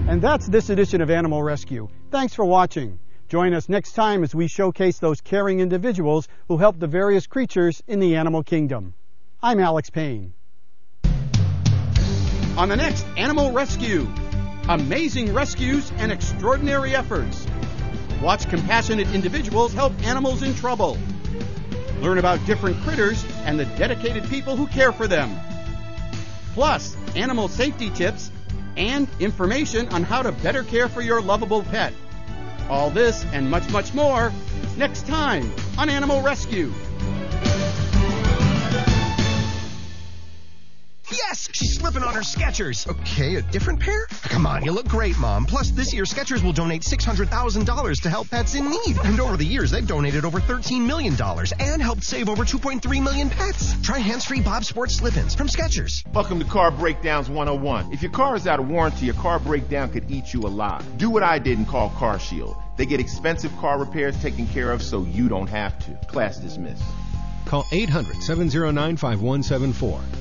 And that's this edition of Animal Rescue. Thanks for watching. Join us next time as we showcase those caring individuals who help the various creatures in the animal kingdom. I'm Alex Payne. On the next Animal Rescue, amazing rescues and extraordinary efforts. Watch compassionate individuals help animals in trouble. Learn about different critters and the dedicated people who care for them. Plus, animal safety tips and information on how to better care for your lovable pet. All this and much, much more next time on Animal Rescue. Yes! She's slipping on her Skechers. Okay, a different pair? Come on, you look great, Mom. Plus, this year, Skechers will donate $600,000 to help pets in need. And over the years, they've donated over $13 million and helped save over 2.3 million pets. Try hands-free Bob Sport slip-ins from Skechers. Welcome to Car Breakdowns 101. If your car is out of warranty, a car breakdown could eat you alive. Do what I did and call Car Shield. They get expensive car repairs taken care of so you don't have to. Class dismissed. Call 800-709-5174.